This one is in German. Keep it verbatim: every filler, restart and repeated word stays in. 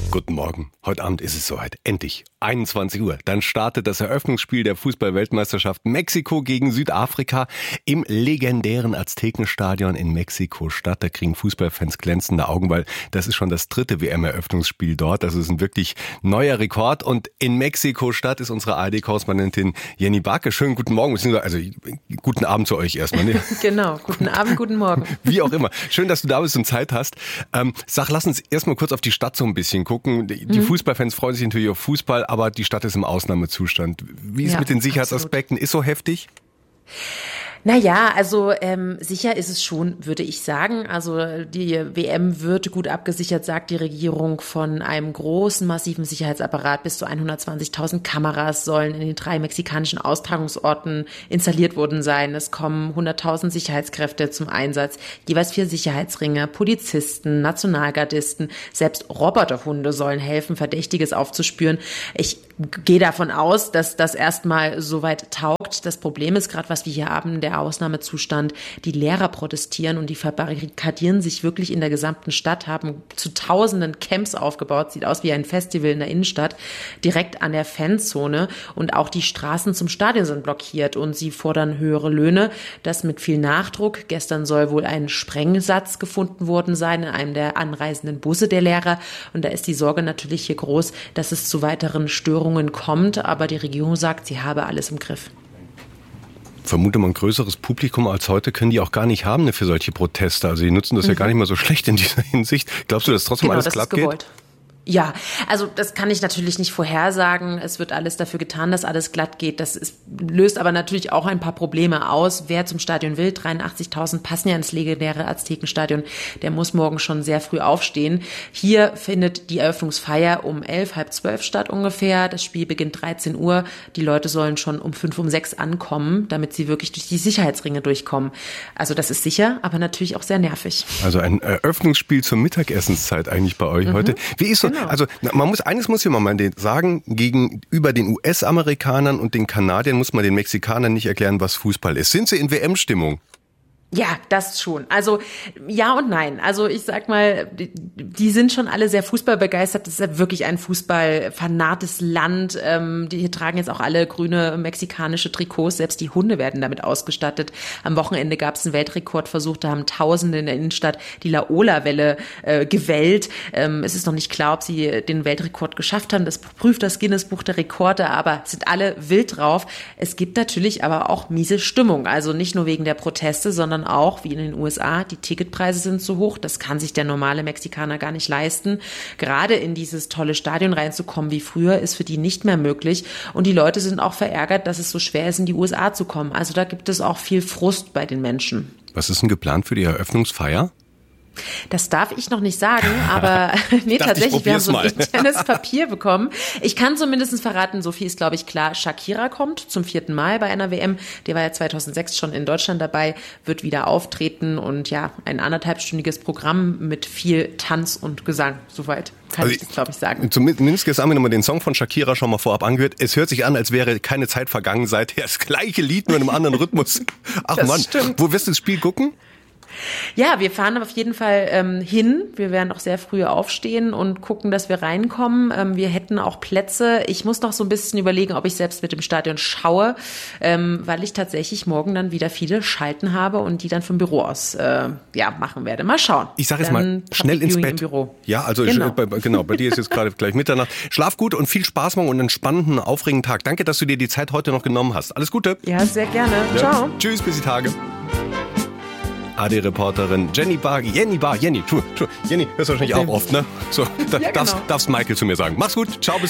Guten Morgen. Heute Abend ist es soweit. Endlich. einundzwanzig Uhr. Dann startet das Eröffnungsspiel der Fußball-Weltmeisterschaft Mexiko gegen Südafrika im legendären Aztekenstadion in Mexiko-Stadt. Da kriegen Fußballfans glänzende Augen, weil das ist schon das dritte W M-Eröffnungsspiel dort. Das ist ein wirklich neuer Rekord. Und in Mexiko-Stadt ist unsere A R D-Korrespondentin Jenny Barke. Schönen guten Morgen, also guten Abend zu euch erstmal. Ne? Genau, guten Abend, guten Morgen. Wie auch immer. Schön, dass du da bist und Zeit hast. Ähm, sag, lass uns erstmal kurz auf die Stadt so ein bisschen gucken. Die mhm. Fußballfans freuen sich natürlich auf Fußball, aber die Stadt ist im Ausnahmezustand. Wie ist es ja, mit den Sicherheitsaspekten? Absolut. Ist so heftig? Naja, also ähm, sicher ist es schon, würde ich sagen. Also die W M wird gut abgesichert, sagt die Regierung, von einem großen, massiven Sicherheitsapparat. Bis zu hundertzwanzigtausend Kameras sollen in den drei mexikanischen Austragungsorten installiert worden sein. Es kommen hunderttausend Sicherheitskräfte zum Einsatz, jeweils vier Sicherheitsringe, Polizisten, Nationalgardisten, selbst Roboterhunde sollen helfen, Verdächtiges aufzuspüren. Ich gehe davon aus, dass das erstmal soweit taugt. Das Problem ist gerade, was wir hier haben, der Ausnahmezustand. Die Lehrer protestieren und die verbarrikadieren sich wirklich in der gesamten Stadt, haben zu tausenden Camps aufgebaut, sieht aus wie ein Festival in der Innenstadt, direkt an der Fanzone, und auch die Straßen zum Stadion sind blockiert und sie fordern höhere Löhne. Das mit viel Nachdruck. Gestern soll wohl ein Sprengsatz gefunden worden sein in einem der anreisenden Busse der Lehrer, und da ist die Sorge natürlich hier groß, dass es zu weiteren Störungen kommt, aber die Regierung sagt, sie habe alles im Griff. Vermute mal, ein größeres Publikum als heute können die auch gar nicht haben für solche Proteste. Also die nutzen das mhm. ja gar nicht mal so schlecht in dieser Hinsicht. Glaubst du, dass trotzdem genau, alles das glatt ist gewollt. geht? Ja, also das kann ich natürlich nicht vorhersagen. Es wird alles dafür getan, dass alles glatt geht. Das ist, löst aber natürlich auch ein paar Probleme aus. Wer zum Stadion will, dreiundachtzigtausend passen ja ins legendäre Aztekenstadion, der muss morgen schon sehr früh aufstehen. Hier findet die Eröffnungsfeier um elf, halb zwölf statt ungefähr. Das Spiel beginnt dreizehn Uhr. Die Leute sollen schon um fünf, um sechs ankommen, damit sie wirklich durch die Sicherheitsringe durchkommen. Also das ist sicher, aber natürlich auch sehr nervig. Also ein Eröffnungsspiel zur Mittagessenszeit eigentlich bei euch mhm. heute. Wie ist so? Genau. Also man muss eines muss ich mal sagen, gegenüber den U S-Amerikanern und den Kanadiern muss man den Mexikanern nicht erklären, was Fußball ist. Sind sie in W M-Stimmung? Ja, das schon. Also ja und nein. Also ich sag mal, die, die sind schon alle sehr fußballbegeistert. Das ist ja wirklich ein fußballfanates Land. Ähm, die hier tragen jetzt auch alle grüne mexikanische Trikots. Selbst die Hunde werden damit ausgestattet. Am Wochenende gab es einen Weltrekordversuch. Da haben Tausende in der Innenstadt die Laola-Welle äh, gewellt. Ähm, es ist noch nicht klar, ob sie den Weltrekord geschafft haben. Das prüft das Guinness-Buch der Rekorde. Aber sind alle wild drauf. Es gibt natürlich aber auch miese Stimmung. Also nicht nur wegen der Proteste, sondern auch, wie in den U S A, die Ticketpreise sind zu hoch. Das kann sich der normale Mexikaner gar nicht leisten. Gerade in dieses tolle Stadion reinzukommen wie früher ist für die nicht mehr möglich. Und die Leute sind auch verärgert, dass es so schwer ist, in die U S A zu kommen. Also da gibt es auch viel Frust bei den Menschen. Was ist denn geplant für die Eröffnungsfeier? Das darf ich noch nicht sagen, aber nee, tatsächlich, wir haben so ein internes Papier bekommen. Ich kann zumindest verraten, so viel ist, glaube ich, klar. Shakira kommt zum vierten Mal bei einer W M. Der war ja zweitausendsechs schon in Deutschland dabei, wird wieder auftreten und ja, ein anderthalbstündiges Programm mit viel Tanz und Gesang. Soweit kann also ich das, glaube ich, sagen. Zumindest jetzt haben wir nochmal den Song von Shakira schon mal vorab angehört. Es hört sich an, als wäre keine Zeit vergangen seither. Das gleiche Lied, nur in einem anderen Rhythmus. Ach das Mann, stimmt. Wo wirst du das Spiel gucken? Ja, wir fahren auf jeden Fall ähm, hin. Wir werden auch sehr früh aufstehen und gucken, dass wir reinkommen. Ähm, wir hätten auch Plätze. Ich muss noch so ein bisschen überlegen, ob ich selbst mit dem Stadion schaue, ähm, weil ich tatsächlich morgen dann wieder viele Schalten habe und die dann vom Büro aus äh, ja machen werde. Mal schauen. Ich sage jetzt mal, schnell ins Bett. Im Büro. Ja, also genau. Ich, bei, genau, bei dir ist jetzt gerade gleich Mitternacht. Schlaf gut und viel Spaß morgen und einen spannenden, aufregenden Tag. Danke, dass du dir die Zeit heute noch genommen hast. Alles Gute. Ja, sehr gerne. Ja. Ciao. Tschüss, bis die Tage. A D R-Reporterin Jenny Bar, Jenny Bar, Jenny, tu, tu, Jenny, hörst du wahrscheinlich auch oft, ne? So, da, ja, genau. darfst, darfst Michael zu mir sagen. Mach's gut, ciao, bis